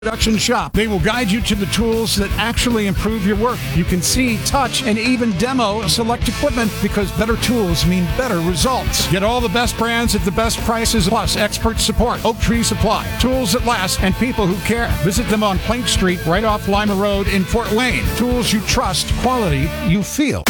Production Shop. They will guide you to the tools that actually improve your work. You can see, touch, and even demo select equipment because better tools mean better results. Get all the best brands at the best prices plus expert support. Oak Tree Supply. Tools that last and people who care. Visit them on Plank Street right off Lima Road in Fort Wayne. Tools you trust, quality you feel.